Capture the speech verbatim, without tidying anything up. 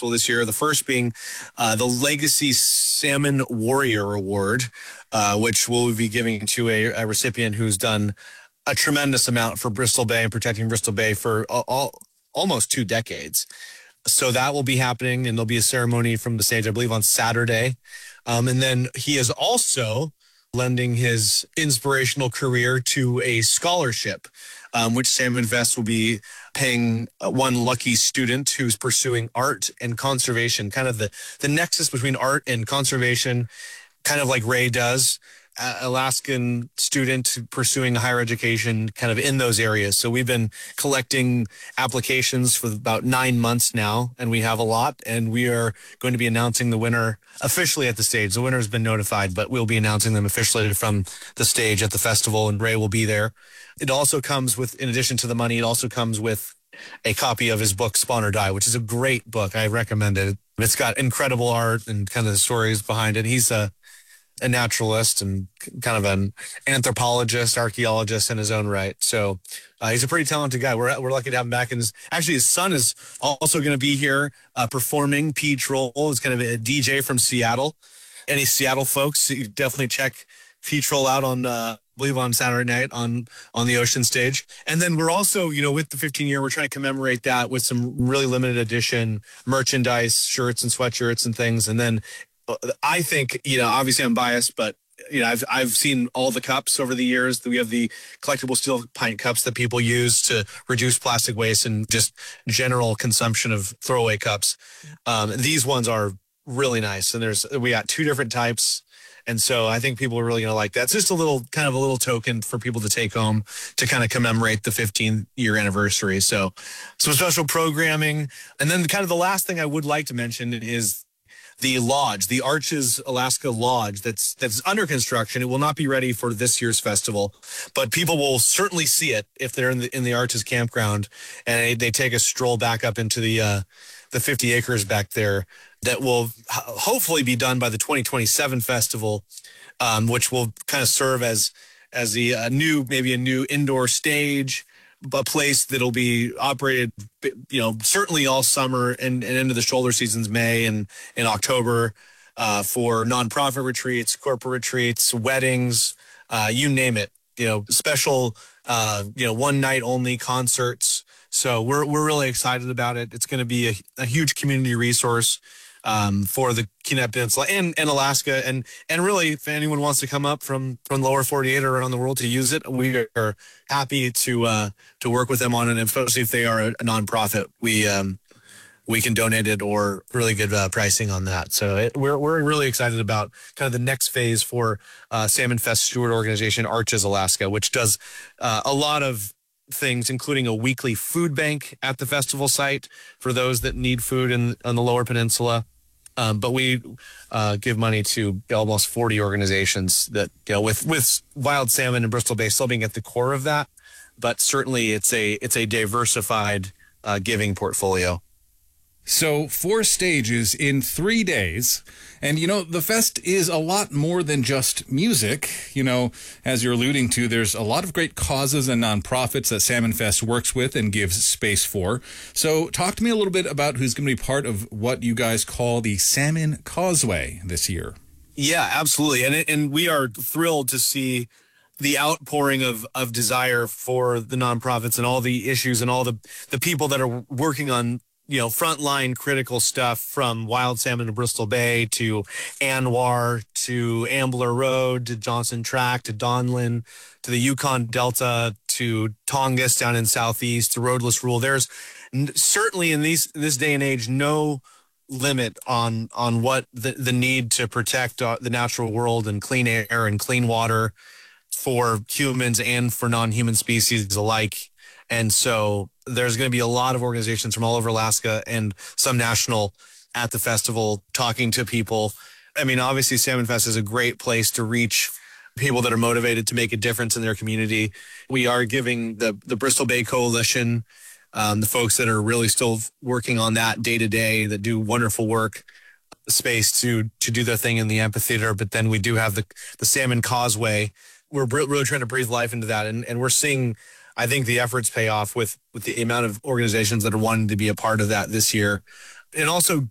festival this year. The first being uh, the Legacy Salmon Warrior Award, uh, which we'll be giving to a, a recipient who's done a tremendous amount for Bristol Bay and protecting Bristol Bay for all, all, almost two decades. So that will be happening, and there'll be a ceremony from the stage, I believe, on Saturday. Um, and then he is also lending his inspirational career to a scholarship, um, which Salmon Fest will be paying one lucky student who's pursuing art and conservation, kind of the, the nexus between art and conservation, kind of like Ray does. Uh, Alaskan student pursuing higher education kind of in those areas. So we've been collecting applications for about nine months now, and we have a lot, and we are going to be announcing the winner officially at the stage. The winner has been notified, but we'll be announcing them officially from the stage at the festival, and Ray will be there. It also comes with, in addition to the money, it also comes with a copy of his book, Spawn or Die, which is a great book. I recommend it. It's got incredible art and kind of the stories behind it. He's a a naturalist and kind of an anthropologist, archaeologist in his own right. So uh, he's a pretty talented guy. We're we're lucky to have him back. And his, actually, his son is also going to be here uh, performing. Pete Roll is kind of a D J from Seattle. Any Seattle folks, you definitely check Pete Roll out on, uh, I believe, on Saturday night on on the Ocean Stage. And then we're also, you know, with the fifteen year, we're trying to commemorate that with some really limited edition merchandise, shirts and sweatshirts and things. And then I think, you know, obviously I'm biased, but, you know, I've, I've seen all the cups over the years. We have the collectible steel pint cups that people use to reduce plastic waste and just general consumption of throwaway cups. Um, these ones are really nice. And there's, we got two different types. And so I think people are really going to like that. It's just a little, kind of a little token for people to take home to kind of commemorate the fifteen year anniversary. So some special programming. And then kind of the last thing I would like to mention is the lodge, the Arches Alaska Lodge that's that's under construction. It will not be ready for this year's festival, but people will certainly see it if they're in the in the Arches campground and they, they take a stroll back up into the uh, the fifty acres back there. That will hopefully be done by the twenty twenty-seven festival, um, which will kind of serve as as the uh, new maybe a new indoor stage. A place that'll be operated, you know, certainly all summer and, and into the shoulder seasons, May and in October, uh, for nonprofit retreats, corporate retreats, weddings, uh, you name it. You know, special, uh, you know, one night only concerts. So we're we're really excited about it. It's going to be a, a huge community resource um, for the Kenai Peninsula and, and Alaska. And, and really, if anyone wants to come up from, from lower forty-eight or around the world to use it, we are happy to, uh, to work with them on it. And especially if they are a, a nonprofit, we, um, we can donate it or really good uh, pricing on that. So it, we're, we're really excited about kind of the next phase for uh, Salmon Fest steward organization, Arches Alaska, which does uh, a lot of things, including a weekly food bank at the festival site for those that need food in on the lower peninsula. Um, but we uh, give money to almost forty organizations that, you know, with, with wild salmon and Bristol Bay still being at the core of that. But certainly it's a it's a diversified uh, giving portfolio. So four stages in three days. And, you know, the fest is a lot more than just music. You know, as you're alluding to, there's a lot of great causes and nonprofits that Salmon Fest works with and gives space for. So talk to me a little bit about who's going to be part of what you guys call the Salmon Causeway this year. Yeah, absolutely. And, it, and we are thrilled to see the outpouring of, of desire for the nonprofits and all the issues and all the, the people that are working on, you know, frontline critical stuff, from wild salmon to Bristol Bay to Anwar to Ambler Road to Johnson Tract to Donlin to the Yukon Delta to Tongass down in Southeast to Roadless Rule. There's certainly in these this day and age no limit on on what the, the need to protect uh, the natural world and clean air and clean water for humans and for non-human species alike. And so there's going to be a lot of organizations from all over Alaska and some national at the festival talking to people. I mean, obviously, Salmon Fest is a great place to reach people that are motivated to make a difference in their community. We are giving the, the Bristol Bay Coalition, um, the folks that are really still working on that day to day, that do wonderful work, space to to do their thing in the amphitheater. But then we do have the, the Salmon Causeway. We're really trying to breathe life into that. And, and we're seeing, I think, the efforts pay off with, with the amount of organizations that are wanting to be a part of that this year. And also